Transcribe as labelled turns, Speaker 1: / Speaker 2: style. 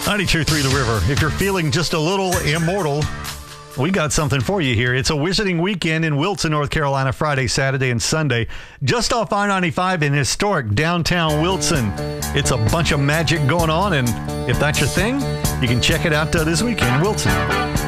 Speaker 1: 92.3 The River. If you're feeling just a little immortal, we got something for you here. It's a Wizarding Weekend in Wilson, North Carolina, Friday, Saturday, and Sunday. Just off I-95 in historic downtown Wilson. It's a bunch of magic going on, and if that's your thing, you can check it out this weekend in Wilson.